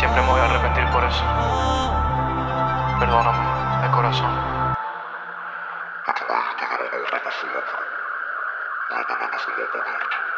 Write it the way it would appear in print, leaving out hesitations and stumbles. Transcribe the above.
siempre me voy a arrepentir por eso. Perdóname, de corazón. No te vas a quedar en el renacido. No hay nada más de